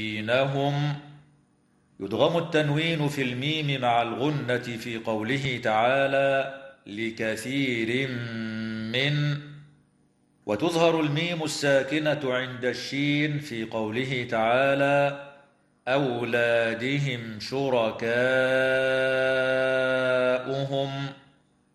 دينهم. يدغم التنوين في الميم مع الغنة في قوله تعالى لكثير من، وتظهر الميم الساكنة عند الشين في قوله تعالى أولادهم شركاؤهم.